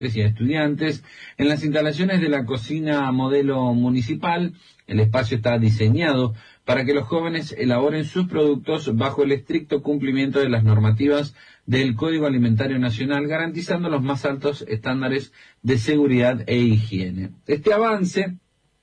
y a estudiantes en las instalaciones de la cocina modelo municipal. El espacio está diseñado para que los jóvenes elaboren sus productos bajo el estricto cumplimiento de las normativas del Código Alimentario Nacional, garantizando los más altos estándares de seguridad e higiene. Este avance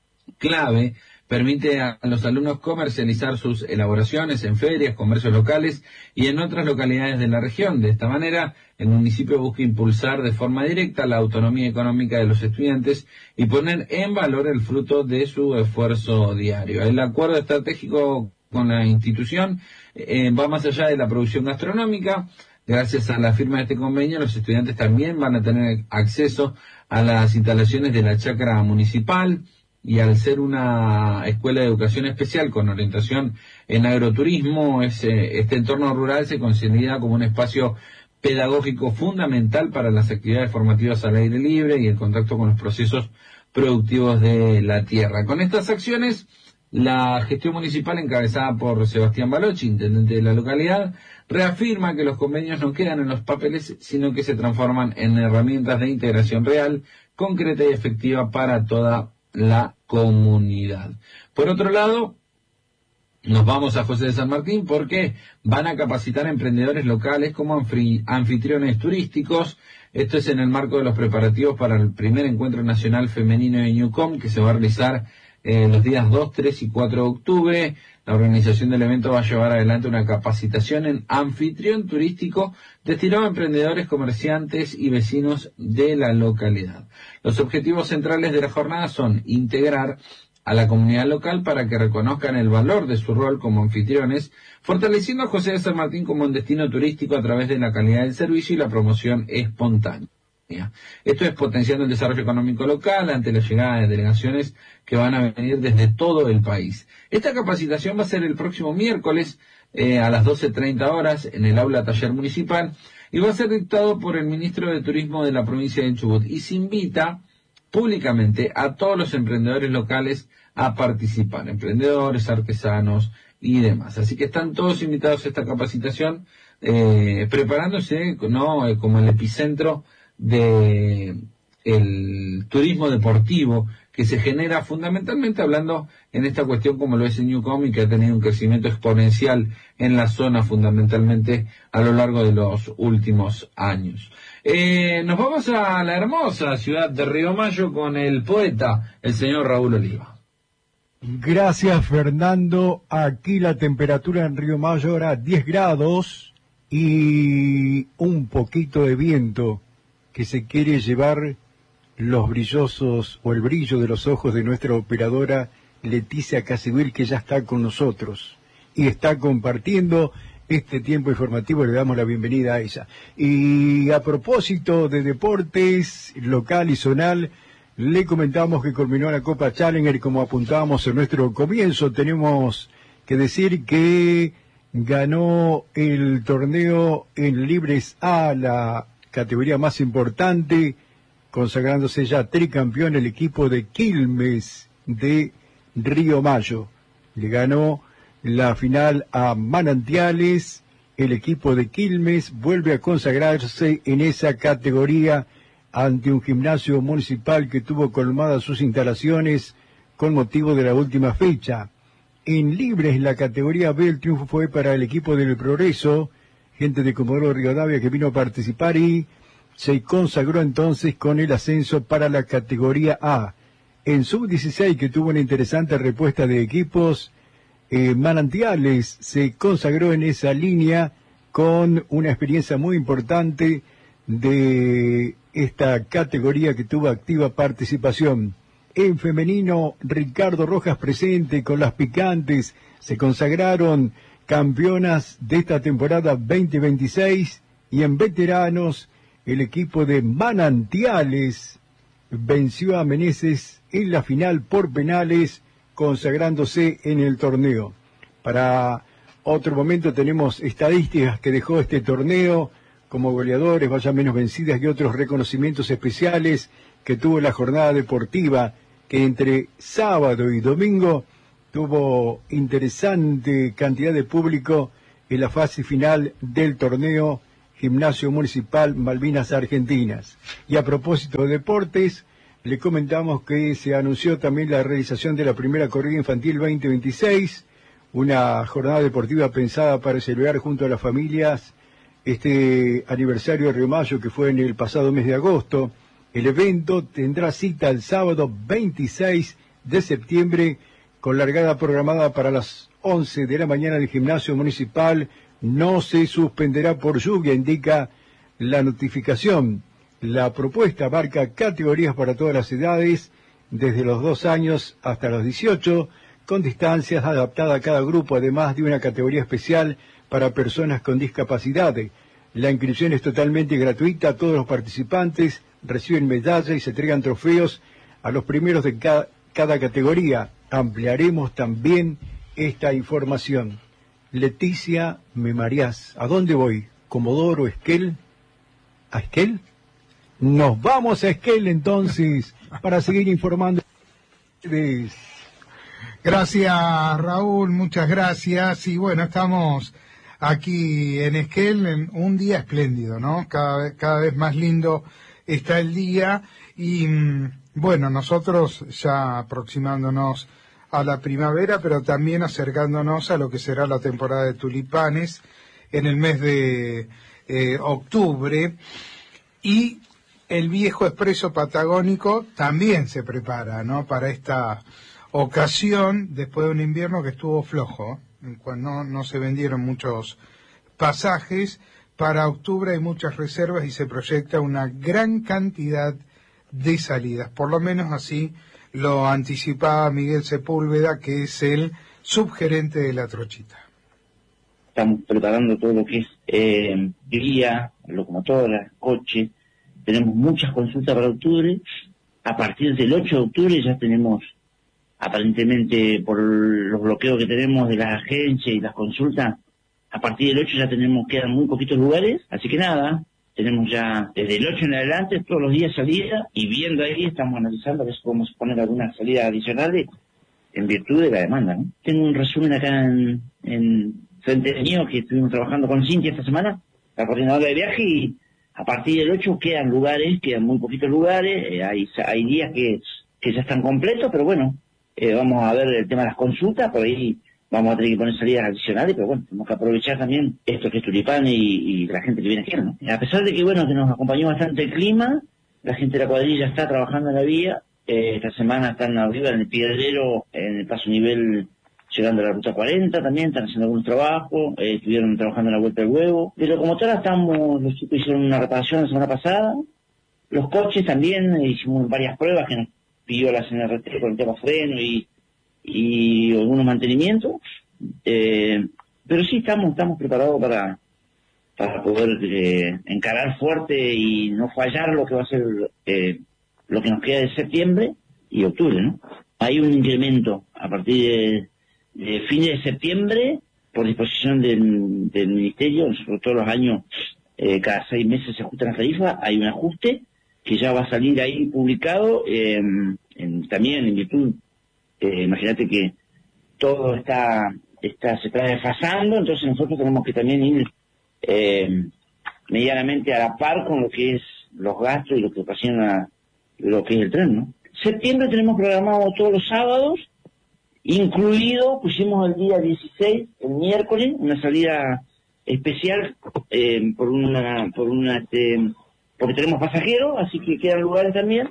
clave permite a los alumnos comercializar sus elaboraciones en ferias, comercios locales y en otras localidades de la región. De esta manera, el municipio busca impulsar de forma directa la autonomía económica de los estudiantes y poner en valor el fruto de su esfuerzo diario. El acuerdo estratégico con la institución va más allá de la producción gastronómica. Gracias a la firma de este convenio, los estudiantes también van a tener acceso a las instalaciones de la chacra municipal, y al ser una escuela de educación especial con orientación en agroturismo, este entorno rural se considera como un espacio pedagógico fundamental para las actividades formativas al aire libre y el contacto con los procesos productivos de la tierra. Con estas acciones, la gestión municipal encabezada por Sebastián Balochi, intendente de la localidad, reafirma que los convenios no quedan en los papeles, sino que se transforman en herramientas de integración real, concreta y efectiva para toda la comunidad. Por otro lado, nos vamos a José de San Martín porque van a capacitar a emprendedores locales como anfitriones turísticos. Esto es en el marco de los preparativos para el primer encuentro nacional femenino de Newcom, que se va a realizar los días 2, 3 y 4 de octubre. La organización del evento va a llevar adelante una capacitación en anfitrión turístico destinado a emprendedores, comerciantes y vecinos de la localidad. Los objetivos centrales de la jornada son integrar a la comunidad local para que reconozcan el valor de su rol como anfitriones, fortaleciendo a José de San Martín como un destino turístico a través de la calidad del servicio y la promoción espontánea. Esto es potenciando el desarrollo económico local ante la llegada de delegaciones que van a venir desde todo el país. Esta capacitación va a ser el próximo miércoles a las 12:30 horas en el aula taller municipal y va a ser dictado por el ministro de Turismo de la provincia de Chubut, y se invita públicamente a todos los emprendedores locales a participar, emprendedores, artesanos y demás. Así que están todos invitados a esta capacitación, preparándose, ¿no?, como el epicentro de el turismo deportivo que se genera fundamentalmente hablando en esta cuestión como lo es el Newcom, y que ha tenido un crecimiento exponencial en la zona fundamentalmente a lo largo de los últimos años. Nos vamos a la hermosa ciudad de Río Mayo con el poeta, el señor Raúl Oliva. Gracias, Fernando. Aquí la temperatura en Río Mayo era 10 grados y un poquito de viento que se quiere llevar los brillosos o el brillo de los ojos de nuestra operadora Leticia Casivil, que ya está con nosotros y está compartiendo este tiempo informativo. Le damos la bienvenida a ella. Y a propósito de deportes local y zonal, le comentamos que culminó la Copa Challenger y, como apuntábamos en nuestro comienzo, tenemos que decir que ganó el torneo en Libres A, la categoría más importante, consagrándose ya tricampeón el equipo de Quilmes de Río Mayo. Le ganó la final a Manantiales. El equipo de Quilmes vuelve a consagrarse en esa categoría ante un gimnasio municipal que tuvo colmadas sus instalaciones con motivo de la última fecha. En Libres, la categoría B, el triunfo fue para el equipo del Progreso, gente de Comodoro Rivadavia, que vino a participar y se consagró entonces con el ascenso para la categoría A. En Sub-16, que tuvo una interesante respuesta de equipos, Manantiales se consagró en esa línea con una experiencia muy importante de esta categoría que tuvo activa participación. En femenino, Ricardo Rojas presente con las Picantes, se consagraron campeonas de esta temporada 2026, y en veteranos, el equipo de Manantiales venció a Meneses en la final por penales, consagrándose en el torneo. Para otro momento tenemos estadísticas que dejó este torneo, como goleadores, vaya menos vencidas y otros reconocimientos especiales que tuvo la jornada deportiva, que entre sábado y domingo tuvo interesante cantidad de público en la fase final del torneo Gimnasio Municipal Malvinas Argentinas. Y a propósito de deportes, le comentamos que se anunció también la realización de la primera corrida infantil 2026, una jornada deportiva pensada para celebrar junto a las familias este aniversario de Río Mayo que fue en el pasado mes de agosto. El evento tendrá cita el sábado 26 de septiembre con largada programada para las 11 de la mañana del Gimnasio Municipal. No se suspenderá por lluvia, indica la notificación. La propuesta abarca categorías para todas las edades, desde los 2 años hasta los 18, con distancias adaptadas a cada grupo, además de una categoría especial para personas con discapacidad. La inscripción es totalmente gratuita. Todos los participantes reciben medallas y se entregan trofeos a los primeros de cada categoría. Ampliaremos también esta información. Leticia Memariás, ¿a dónde voy? ¿Comodoro, Esquel? ¿A Esquel? Nos vamos a Esquel entonces para seguir informando. Gracias, Raúl, muchas gracias. Y bueno, estamos aquí en Esquel en un día espléndido, ¿no? Cada vez más lindo está el día y bueno, nosotros ya aproximándonos a la primavera, pero también acercándonos a lo que será la temporada de tulipanes en el mes de octubre. Y el viejo expreso patagónico también se prepara, ¿no?, para esta ocasión, después de un invierno que estuvo flojo, cuando no se vendieron muchos pasajes. Para octubre hay muchas reservas y se proyecta una gran cantidad de salidas, por lo menos así lo anticipaba Miguel Sepúlveda, que es el subgerente de La Trochita. Estamos preparando todo lo que es guía, locomotoras, coches. Tenemos muchas consultas para octubre. A partir del 8 de octubre ya tenemos, aparentemente por los bloqueos que tenemos de las agencias y las consultas, a partir del 8 ya quedan muy poquitos lugares. Así que nada, tenemos ya desde el 8 en adelante todos los días salida, y viendo ahí estamos analizando a ver si podemos poner algunas salidas adicionales en virtud de la demanda, ¿no? Tengo un resumen acá en frente mío que estuvimos trabajando con Cintia esta semana, la coordinadora de viaje, y a partir del 8 quedan muy poquitos lugares. Hay días que ya están completos, pero bueno, vamos a ver el tema de las consultas, por ahí vamos a tener que poner salidas adicionales, pero bueno, tenemos que aprovechar también esto que es Tulipán y la gente que viene aquí, ¿no? A pesar de que, bueno, que nos acompañó bastante el clima, la gente de la cuadrilla está trabajando en la vía. Esta semana están arriba en el Piedrero, en el paso nivel, llegando a la ruta 40 también, están haciendo algunos trabajos, estuvieron trabajando en la Vuelta del Huevo. De locomotora los chicos hicieron una reparación la semana pasada. Los coches también, hicimos varias pruebas que nos pidió la CNRT con el tema freno y algunos mantenimientos, pero sí estamos preparados para poder encarar fuerte y no fallar lo que va a ser lo que nos queda de septiembre y octubre, ¿no? Hay un incremento a partir de fines de septiembre por disposición del Ministerio. Nosotros todos los años, cada 6 meses se ajustan las tarifas, hay un ajuste que ya va a salir ahí publicado, también en virtud. Imagínate que todo se está desfasando, entonces nosotros tenemos que también ir medianamente a la par con lo que es los gastos y lo que ocasiona lo que es el tren, ¿no? Septiembre tenemos programado todos los sábados, incluido, pusimos el día 16, el miércoles, una salida especial porque tenemos pasajeros, así que quedan lugares también.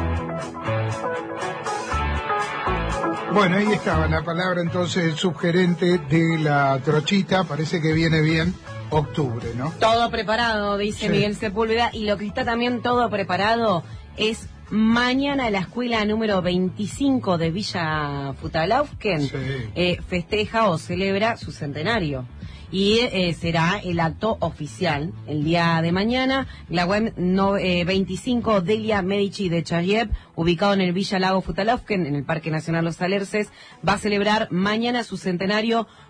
Bueno, ahí estaba la palabra entonces del subgerente de La Trochita. Parece que viene bien octubre, ¿no? Todo preparado, dice sí. Miguel Sepúlveda, y lo que está también todo preparado es mañana la escuela número 25 de Villa Futalaufken festeja o celebra su centenario. Y será el acto oficial el día de mañana. La web 25 Delia Medici de Chayev, ubicado en el Villa Lago Futalaufken, en el Parque Nacional Los Alerces, va a celebrar mañana su centenario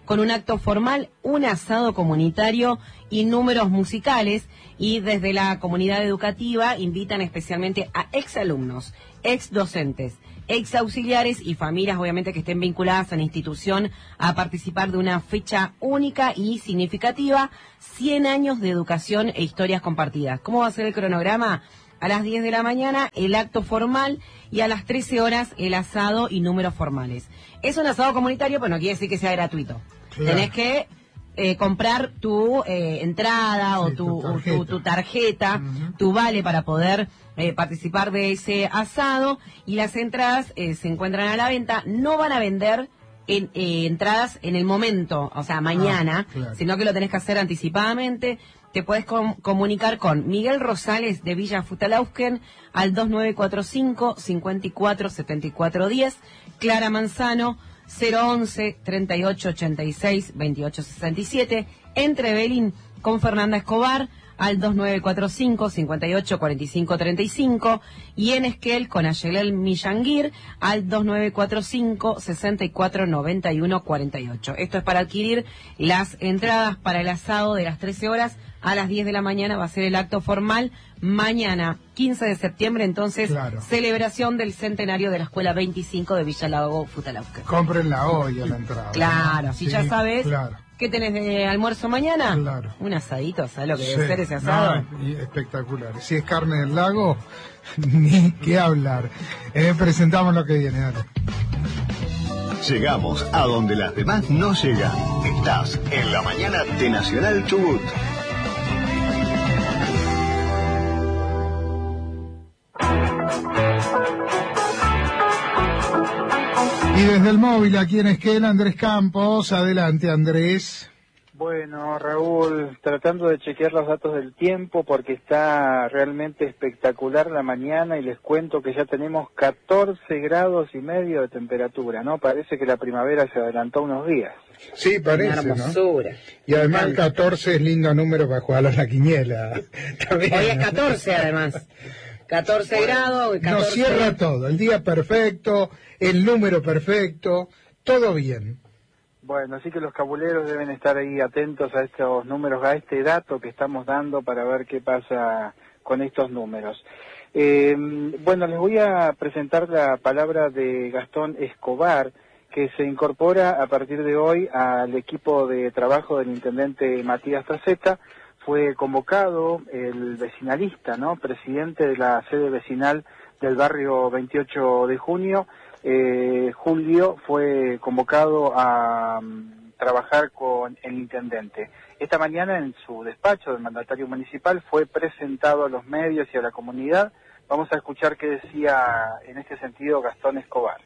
con un acto formal, un asado comunitario y números musicales. Y desde la comunidad educativa invitan especialmente a exalumnos, exdocentes, exauxiliares y familias, obviamente, que estén vinculadas a la institución a participar de una fecha única y significativa, 100 años de educación e historias compartidas. ¿Cómo va a ser el cronograma? A las 10 de la mañana el acto formal y a las 13 horas el asado y números formales. Es un asado comunitario, pero no quiere decir que sea gratuito. Claro. Tenés que comprar tu entrada, sí, o tu tarjeta, tu vale para poder participar de ese asado, y las entradas se encuentran a la venta. No van a vender entradas en el momento, o sea, mañana, claro, sino que lo tenés que hacer anticipadamente. Te puedes comunicar con Miguel Rosales de Villa Futalaufken al 2945 547410, Clara Manzano 011 3886 2867, entre Belín con Fernanda Escobar al 2945 584535, y en Esquel con Ayelel Millanguir al 2945 649148. Esto es para adquirir las entradas para el asado de las 13 horas. A las 10 de la mañana va a ser el acto formal. Mañana, 15 de septiembre, entonces, claro, celebración del centenario de la Escuela 25 de Villa Lago Futalaufken. Cómprenla hoy a la entrada. Claro, si sí, ya sabes. Claro. ¿Qué tenés de almuerzo mañana? Claro. Un asadito, ¿sabes lo que debe ser ese asado? No, espectacular. Si es carne del lago, ni qué hablar. Presentamos lo que viene, dale. Llegamos a donde las demás no llegan. Estás en la mañana de Nacional Chubut. Y desde el móvil aquí en Esquel, Andrés Campos. Adelante, Andrés. Bueno, Raúl, tratando de chequear los datos del tiempo porque está realmente espectacular la mañana, y les cuento que ya tenemos 14 grados y medio de temperatura, ¿no? Parece que la primavera se adelantó unos días. Sí, parece, ¿no? Y además 14 es lindo número para jugar a la quiniela. También, hoy es 14, además. 14 bueno, grados. 14... Nos cierra todo, el día perfecto, el número perfecto, todo bien. Bueno, así que los cabuleros deben estar ahí atentos a estos números, a este dato que estamos dando para ver qué pasa con estos números. Bueno, les voy a presentar la palabra de Gastón Escobar, que se incorpora a partir de hoy al equipo de trabajo del intendente Matías Taceta. Fue convocado el vecinalista, ¿no?, presidente de la sede vecinal del barrio 28 de junio, Julio, fue convocado a trabajar con el intendente. Esta mañana en su despacho del mandatario municipal fue presentado a los medios y a la comunidad. Vamos a escuchar qué decía en este sentido Gastón Escobar.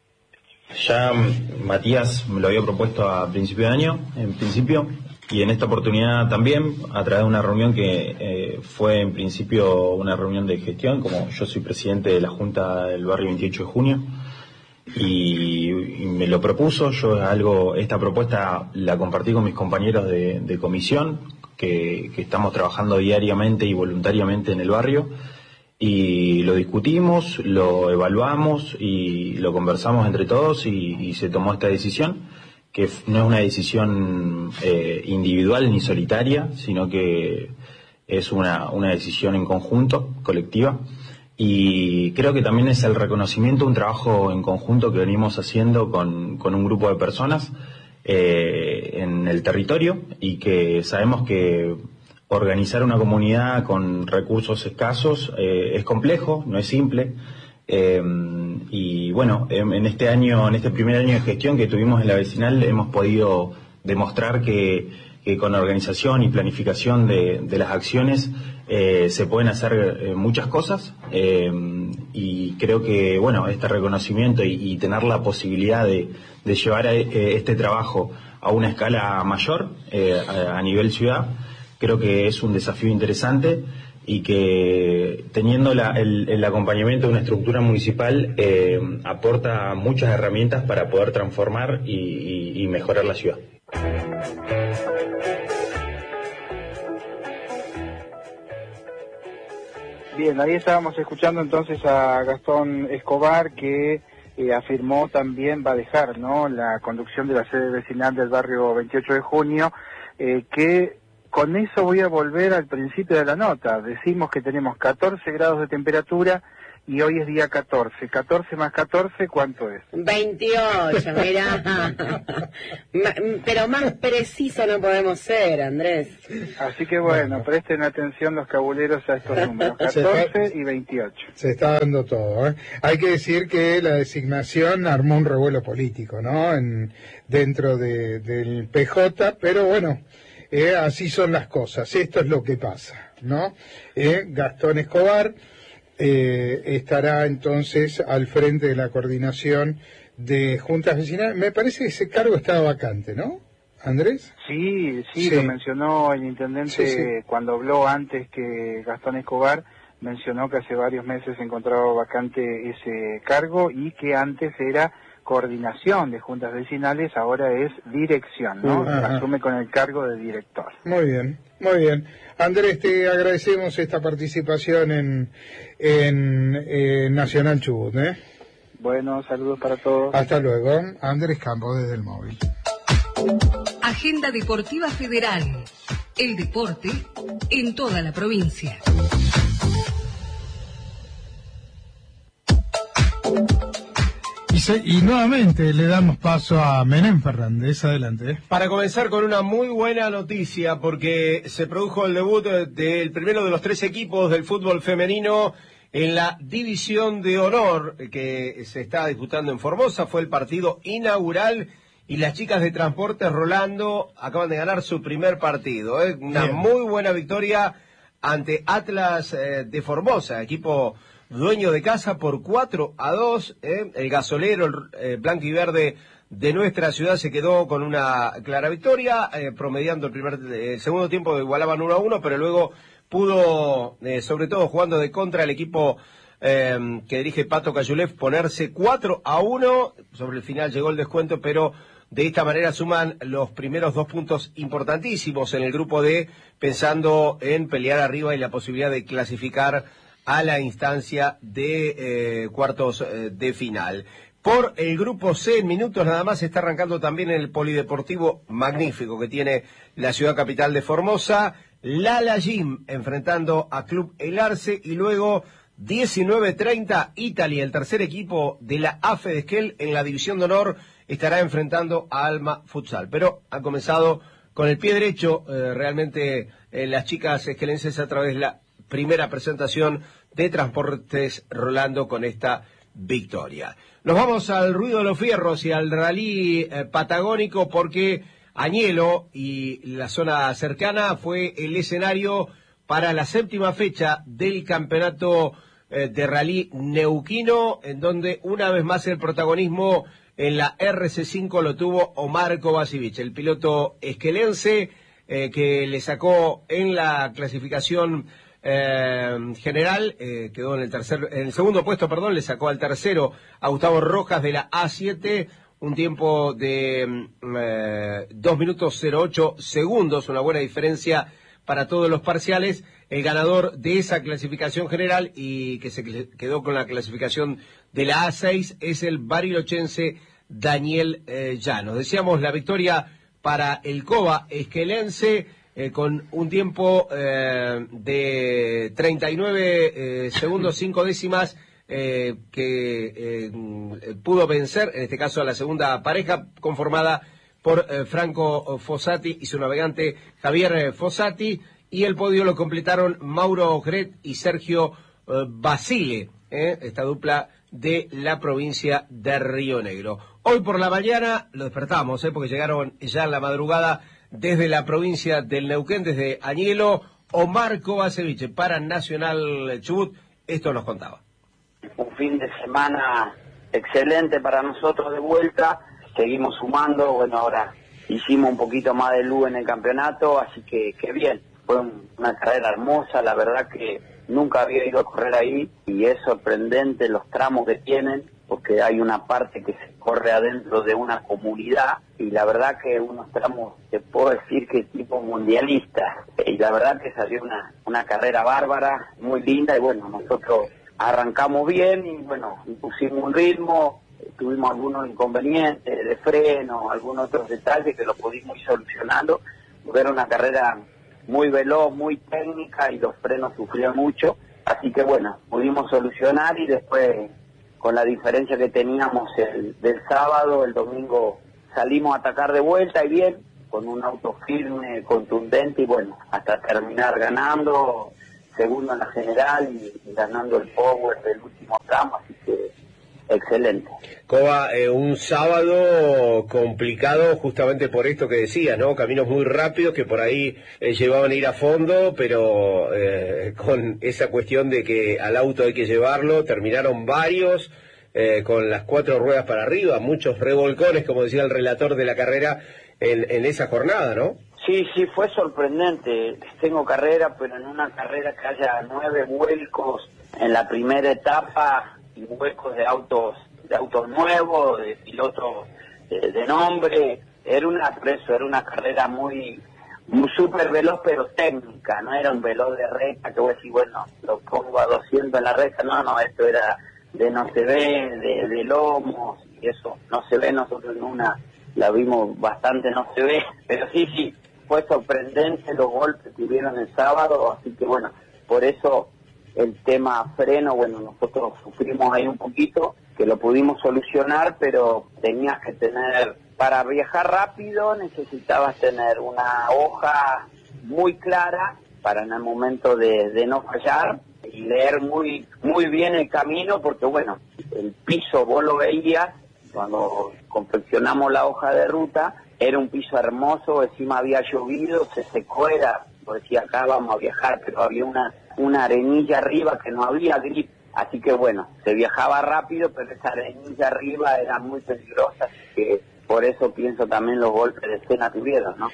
Ya Matías me lo había propuesto a principio de año, en principio, y en esta oportunidad también, a través de una reunión que fue en principio una reunión de gestión, como yo soy presidente de la Junta del barrio 28 de junio, y me lo propuso. Yo esta propuesta la compartí con mis compañeros de comisión, que estamos trabajando diariamente y voluntariamente en el barrio, y lo discutimos, lo evaluamos y lo conversamos entre todos, y se tomó esta decisión, que no es una decisión individual ni solitaria, sino que es una decisión en conjunto, colectiva. Y creo que también es el reconocimiento de un trabajo en conjunto que venimos haciendo con un grupo de personas en el territorio, y que sabemos que organizar una comunidad con recursos escasos es complejo, no es simple. Y bueno, en este primer año de gestión que tuvimos en la vecinal hemos podido demostrar que con organización y planificación de las acciones se pueden hacer muchas cosas, y creo que bueno, este reconocimiento y tener la posibilidad de llevar este trabajo a una escala mayor a nivel ciudad, creo que es un desafío interesante, y que teniendo el acompañamiento de una estructura municipal aporta muchas herramientas para poder transformar y mejorar la ciudad. Bien, ahí estábamos escuchando entonces a Gastón Escobar, que afirmó también va a dejar, ¿no?, la conducción de la sede vecinal del barrio 28 de junio, que con eso voy a volver al principio de la nota. Decimos que tenemos 14 grados de temperatura y hoy es día 14. 14 más 14, ¿cuánto es? 28, mirá. Pero más preciso no podemos ser, Andrés. Así que bueno, presten atención los cabuleros a estos números, 14 y 28. Se está dando todo, ¿eh? Hay que decir que la designación armó un revuelo político, ¿no?, dentro del PJ, pero bueno, así son las cosas, esto es lo que pasa, ¿no? Gastón Escobar estará entonces al frente de la coordinación de juntas vecinales. Me parece que ese cargo estaba vacante, ¿no, Andrés? Sí, lo mencionó el intendente cuando habló antes que Gastón Escobar, mencionó que hace varios meses se encontraba vacante ese cargo y que antes era coordinación de juntas vecinales, ahora es dirección, ¿no? Asume con el cargo de director. Muy bien, muy bien. Andrés, te agradecemos esta participación en Nacional Chubut, ¿eh? Bueno, saludos para todos. Hasta luego. Andrés Campos desde el móvil. Agenda Deportiva Federal. El deporte en toda la provincia. Y nuevamente le damos paso a Menem Fernández. Adelante. Para comenzar con una muy buena noticia, porque se produjo el debut del primero de los 3 equipos del fútbol femenino en la división de honor que se está disputando en Formosa. Fue el partido inaugural y las chicas de Transportes Rolando acaban de ganar su primer partido. Una muy buena victoria ante Atlas de Formosa, equipo dueño de casa, por 4-2. El gasolero blanco y verde de nuestra ciudad se quedó con una clara victoria, promediando el segundo tiempo igualaban 1-1, pero luego pudo, sobre todo jugando de contra el equipo que dirige Pato Cayulev, ponerse 4-1. Sobre el final llegó el descuento, pero de esta manera suman los primeros 2 puntos importantísimos en el grupo D, pensando en pelear arriba y la posibilidad de clasificar a la instancia de cuartos de final. Por el grupo C, en minutos nada más, está arrancando también el polideportivo magnífico que tiene la ciudad capital de Formosa, Lala Gym enfrentando a Club El Arce, y luego 19:30 Italia, el tercer equipo de la AFE de Esquel en la división de honor, estará enfrentando a Alma Futsal. Pero han comenzado con el pie derecho realmente las chicas esquelenses a través de la primera presentación de Transportes Rolando con esta victoria. Nos vamos al ruido de los fierros y al rally patagónico, porque Añelo y la zona cercana fue el escenario para la 7ª fecha del campeonato de rally neuquino, en donde una vez más el protagonismo en la RC5 lo tuvo Omar Kovacevic, el piloto esquelense que le sacó en la clasificación general, quedó en el segundo puesto, le sacó al tercero a Gustavo Rojas de la A7, un tiempo de 2 minutos 08 segundos, una buena diferencia para todos los parciales. El ganador de esa clasificación general y que se quedó con la clasificación de la A6 es el barilochense Daniel Llanos. Decíamos la victoria para el Cova esquelense, con un tiempo de 39 segundos 5 décimas, que pudo vencer, en este caso a la segunda pareja, conformada por Franco Fossati y su navegante Javier Fossati, y el podio lo completaron Mauro Ogret y Sergio Basile, esta dupla de la provincia de Río Negro. Hoy por la mañana lo despertamos, porque llegaron ya en la madrugada desde la provincia del Neuquén, desde Añelo, Omar Kovacevic para Nacional Chubut. Esto nos contaba. Un fin de semana excelente para nosotros de vuelta, seguimos sumando, bueno, ahora hicimos un poquito más de luz en el campeonato, así que bien, fue una carrera hermosa, la verdad que nunca había ido a correr ahí y es sorprendente los tramos que tienen, porque hay una parte que se corre adentro de una comunidad y la verdad que unos tramos, te puedo decir que tipo mundialista, y la verdad que salió una carrera bárbara, muy linda, y bueno, nosotros arrancamos bien y bueno, pusimos un ritmo, tuvimos algunos inconvenientes de freno, algunos otros detalles que lo pudimos ir solucionando, porque era una carrera muy veloz, muy técnica y los frenos sufrían mucho, así que bueno, pudimos solucionar y después con la diferencia que teníamos del sábado, el domingo salimos a atacar de vuelta y bien, con un auto firme, contundente y bueno, hasta terminar ganando, segundo en la general y ganando el power del último tramo, así que excelente. Coba, un sábado complicado justamente por esto que decías, ¿no? Caminos muy rápidos que por ahí llevaban a ir a fondo, pero con esa cuestión de que al auto hay que llevarlo, terminaron varios con las 4 ruedas para arriba, muchos revolcones, como decía el relator de la carrera, en esa jornada, ¿no? Sí, fue sorprendente. Tengo carrera, pero en una carrera que haya 9 vuelcos en la primera etapa y vuelcos de autos nuevos, de pilotos de nombre. Era una carrera muy súper veloz, pero técnica. No era un veloz de recta que voy a decir, bueno, lo pongo a 200 en la recta. No, esto era de no se ve, de lomos, y eso no se ve. Nosotros en una la vimos bastante, no se ve, pero sí, fue sorprendente los golpes que hubieron el sábado, así que bueno, por eso el tema freno, bueno, nosotros sufrimos ahí un poquito, que lo pudimos solucionar, pero tenías que tener, para viajar rápido necesitabas tener una hoja muy clara para en el momento de no fallar y leer muy bien el camino, porque bueno, el piso vos lo veías, cuando confeccionamos la hoja de ruta, era un piso hermoso, encima había llovido, se secó, pues decía acá vamos a viajar, pero había una arenilla arriba que no había grip, así que bueno, se viajaba rápido, pero esa arenilla arriba era muy peligrosa, así que por eso pienso también los golpes de escena tuvieron, ¿no?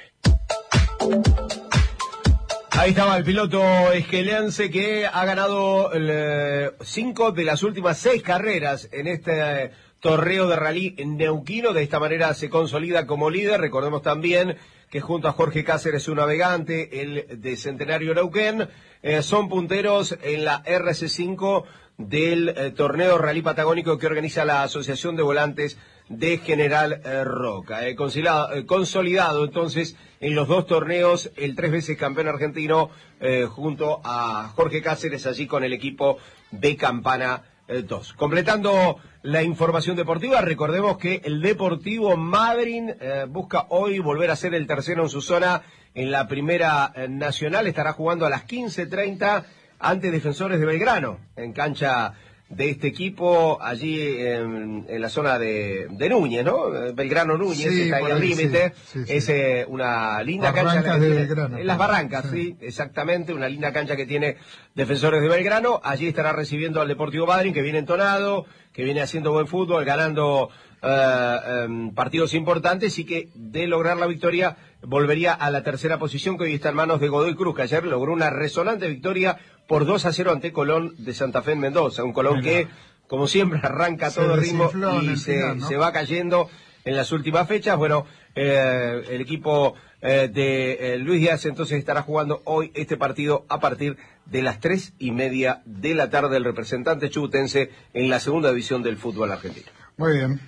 Ahí estaba el piloto esqueliense que ha ganado 5 de las últimas 6 carreras en este torneo de rally neuquino. De esta manera se consolida como líder. Recordemos también que junto a Jorge Cáceres, su navegante, el de Centenario Neuquén, son punteros en la RC5 del torneo rally patagónico que organiza la Asociación de Volantes de General Roca. Consolidado entonces en los 2 torneos, el 3 veces campeón argentino junto a Jorge Cáceres, allí con el equipo de Campana 2. Completando la información deportiva, recordemos que el Deportivo Madryn busca hoy volver a ser el tercero en su zona en la Primera Nacional. Estará jugando a las 15:30 ante Defensores de Belgrano, en cancha de este equipo, allí en la zona de Núñez, ¿no? Belgrano Núñez, sí, está ahí al límite. Sí. Es una linda cancha. De Belgrano. En las Barrancas, sí, exactamente, una linda cancha que tiene Defensores de Belgrano. Allí estará recibiendo al Deportivo Madryn, que viene entonado, que viene haciendo buen fútbol, ganando partidos importantes, y que de lograr la victoria volvería a la tercera posición, que hoy está en manos de Godoy Cruz, que ayer logró una resonante victoria por 2-0 ante Colón de Santa Fe en Mendoza. Un Colón que, como siempre, arranca todo el ritmo y se va cayendo en las últimas fechas. Bueno, el equipo de Luis Díaz entonces estará jugando hoy este partido a partir de las 3:30 de la tarde, el representante chubutense en la segunda división del fútbol argentino. Muy bien.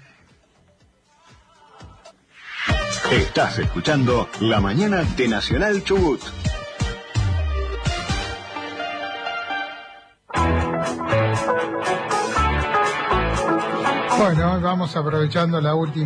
Estás escuchando La Mañana de Nacional Chubut. Bueno, vamos aprovechando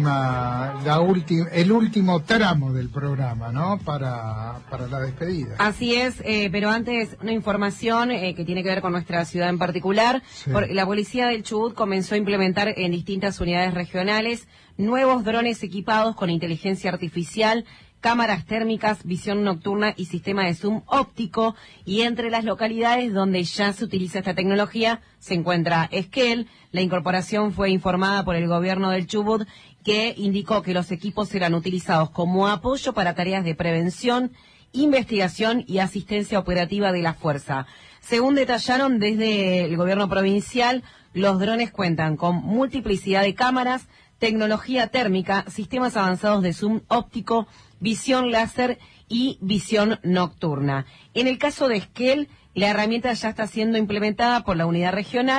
el último tramo del programa, ¿no? Para la despedida. Así es, pero antes una información que tiene que ver con nuestra ciudad en particular. Sí. La policía del Chubut comenzó a implementar en distintas unidades regionales nuevos drones equipados con inteligencia artificial, cámaras térmicas, visión nocturna y sistema de zoom óptico, y entre las localidades donde ya se utiliza esta tecnología se encuentra Esquel. La incorporación fue informada por el gobierno del Chubut, que indicó que los equipos serán utilizados como apoyo para tareas de prevención, investigación y asistencia operativa de la fuerza. Según detallaron desde el gobierno provincial, los drones cuentan con multiplicidad de cámaras, tecnología térmica, sistemas avanzados de zoom óptico, visión láser y visión nocturna. En el caso de Esquel, la herramienta ya está siendo implementada por la unidad regional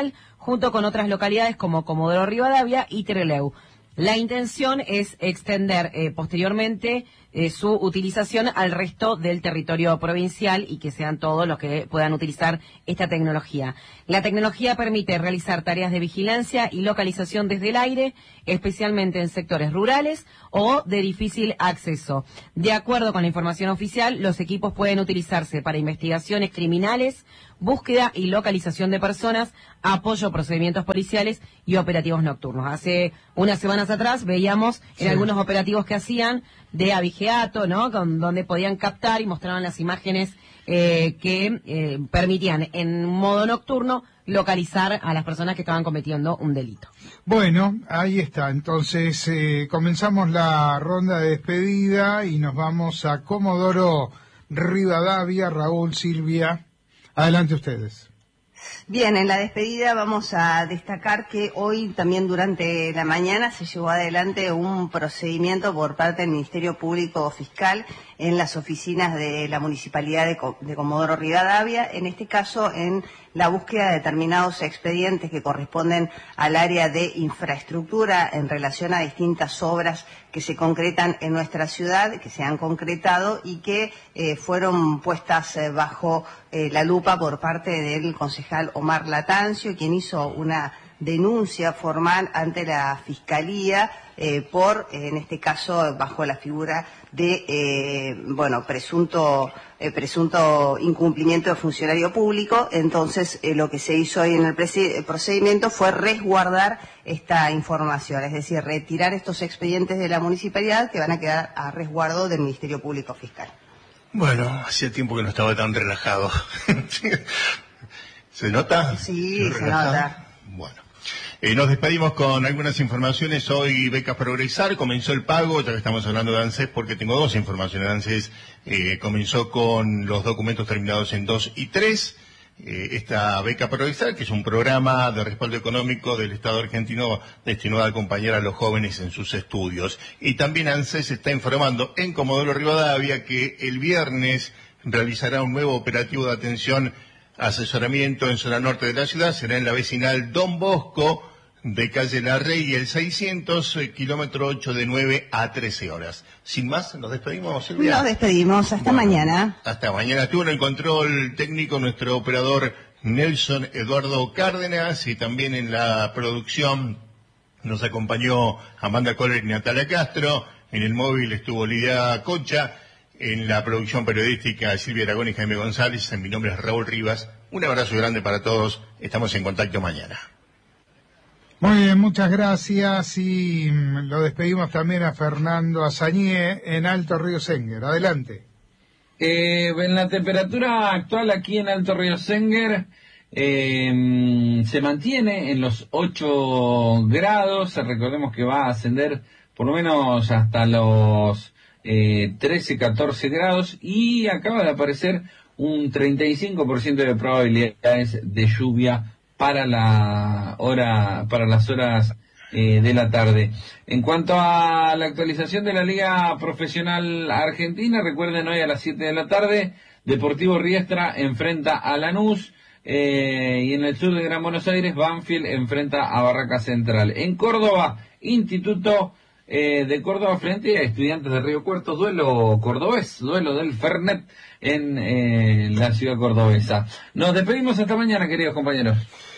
junto con otras localidades como Comodoro Rivadavia y Trelew. La intención es extender posteriormente su utilización al resto del territorio provincial y que sean todos los que puedan utilizar esta tecnología. La tecnología permite realizar tareas de vigilancia y localización desde el aire, especialmente en sectores rurales o de difícil acceso. De acuerdo con la información oficial, los equipos pueden utilizarse para investigaciones criminales, búsqueda y localización de personas, apoyo a procedimientos policiales y operativos nocturnos. Hace unas semanas atrás veíamos en algunos operativos que hacían de abigeato, ¿no? Donde podían captar y mostraban las imágenes que permitían en modo nocturno localizar a las personas que estaban cometiendo un delito. Bueno, ahí está. Entonces comenzamos la ronda de despedida y nos vamos a Comodoro Rivadavia. Raúl, Silvia, adelante ustedes. Bien, en la despedida vamos a destacar que hoy también durante la mañana se llevó adelante un procedimiento por parte del Ministerio Público Fiscal en las oficinas de la Municipalidad de Comodoro Rivadavia, en este caso en la búsqueda de determinados expedientes que corresponden al área de infraestructura en relación a distintas obras que se concretan en nuestra ciudad, que se han concretado y que fueron puestas bajo la lupa por parte del concejal Omar Latancio, quien hizo una denuncia formal ante la Fiscalía por, en este caso, bajo la figura de, presunto incumplimiento de funcionario público. Entonces, lo que se hizo hoy en el procedimiento fue resguardar esta información, es decir, retirar estos expedientes de la municipalidad que van a quedar a resguardo del Ministerio Público Fiscal. Bueno, hacía tiempo que no estaba tan relajado. ¿Se nota? Sí, se nota. Bueno. Nos despedimos con algunas informaciones. Hoy Becas Progresar comenzó el pago, ya que estamos hablando de ANSES, porque tengo dos informaciones. ANSES comenzó con los documentos terminados en 2 y 3. Esta Beca Progresar, que es un programa de respaldo económico del Estado argentino destinado a acompañar a los jóvenes en sus estudios. Y también ANSES está informando en Comodoro Rivadavia que el viernes realizará un nuevo operativo de atención asesoramiento en zona norte de la ciudad. Será en la vecinal Don Bosco de calle La Rey y el 600, kilómetro 8 de 9 a 13 horas. Sin más, nos despedimos, Silvia. Nos despedimos, hasta mañana. Hasta mañana. Estuvo en el control técnico nuestro operador Nelson Eduardo Cárdenas y también en la producción nos acompañó Amanda Coller y Natalia Castro. En el móvil estuvo Lidia Concha. En la producción periodística Silvia Aragón y Jaime González. Mi nombre es Raúl Rivas. Un abrazo grande para todos. Estamos en contacto mañana. Muy bien, muchas gracias y lo despedimos también a Fernando Azañé en Alto Río Senguer. Adelante. En la temperatura actual aquí en Alto Río Senguer se mantiene en los 8 grados. Recordemos que va a ascender por lo menos hasta los 13, 14 grados y acaba de aparecer un 35% de probabilidades de lluvia para las horas de la tarde. En cuanto a la actualización de la Liga Profesional Argentina, recuerden hoy a las 7 de la tarde, Deportivo Riestra enfrenta a Lanús, y en el sur de Gran Buenos Aires, Banfield enfrenta a Barraca Central. En Córdoba, Instituto de Córdoba frente a Estudiantes de Río Cuarto, duelo cordobés, duelo del Fernet en la ciudad cordobesa. Nos despedimos hasta mañana, queridos compañeros.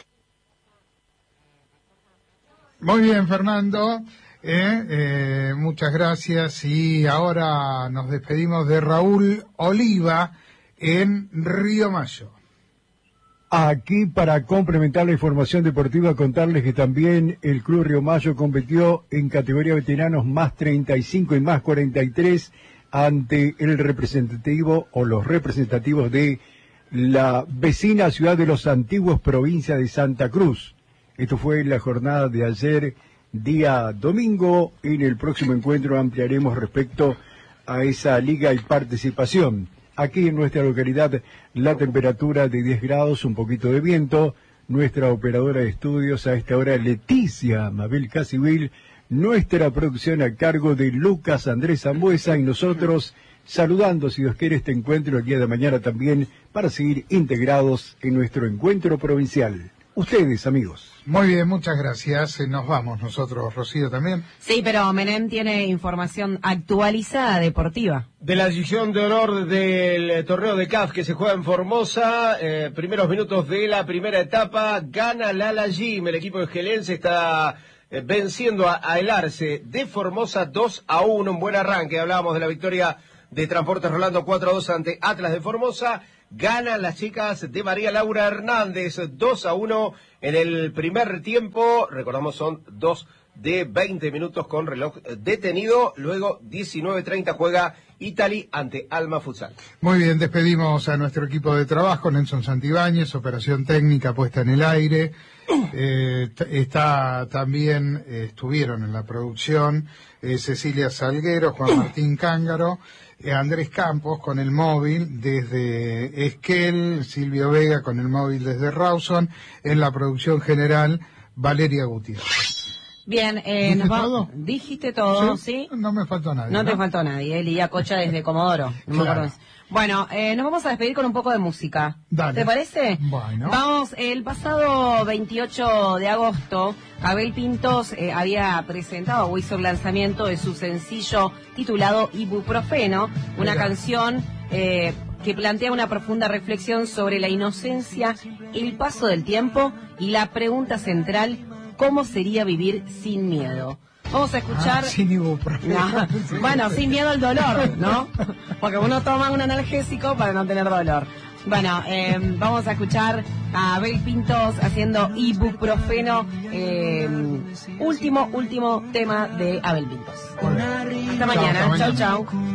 Muy bien, Fernando, muchas gracias y ahora nos despedimos de Raúl Oliva en Río Mayo. Aquí para complementar la información deportiva, contarles que también el Club Río Mayo compitió en categoría veteranos más 35 y más 43 ante el representativo o los representativos de la vecina ciudad de Los Antiguos, provincia de Santa Cruz. Esto fue la jornada de ayer, día domingo. En el próximo encuentro ampliaremos respecto a esa liga y participación. Aquí en nuestra localidad la temperatura de 10 grados, un poquito de viento. Nuestra operadora de estudios a esta hora, Leticia Mabel Casivil. Nuestra producción a cargo de Lucas Andrés Zambuesa y nosotros saludando, si Dios quiere, este encuentro el día de mañana también para seguir integrados en nuestro encuentro provincial. ustedes, amigos. Muy bien, muchas gracias. Nos vamos nosotros, Rocío, también. Sí, pero Menem tiene información actualizada deportiva. De la división de honor del torneo de CAF que se juega en Formosa, primeros minutos de la primera etapa, gana Lala Jim, el equipo esquelense está venciendo a El Arce de Formosa 2-1, un buen arranque. Hablábamos de la victoria de Transportes Rolando 4-2 ante Atlas de Formosa. Ganan las chicas de María Laura Hernández 2-1 en el primer tiempo. Recordamos, son 2 de 20 minutos con reloj detenido. Luego 19:30 juega Italy ante Alma Futsal. Muy bien, despedimos a nuestro equipo de trabajo, Nelson Santibáñez, operación técnica puesta en el aire. Estuvieron en la producción Cecilia Salguero, Juan Martín Cángaro, Andrés Campos con el móvil desde Esquel, Silvio Vega con el móvil desde Rawson, en la producción general Valeria Gutiérrez. Bien, dijiste todo, ¿sí? No me faltó nadie. No te faltó nadie, Lía Cocha desde Comodoro. No me acuerdo. Bueno, nos vamos a despedir con un poco de música. Dale. ¿Te parece? Bueno. Vamos, el pasado 28 de agosto, Abel Pintos había presentado o hizo el lanzamiento de su sencillo titulado Ibuprofeno, una canción que plantea una profunda reflexión sobre la inocencia, el paso del tiempo y la pregunta central, ¿cómo sería vivir sin miedo? Vamos a escuchar... sin ibuprofeno. No. Bueno, sin miedo al dolor, ¿no? Porque uno toma un analgésico para no tener dolor. Bueno, vamos a escuchar a Abel Pintos haciendo Ibuprofeno, último tema de Abel Pintos. Hasta mañana. Chau, chau.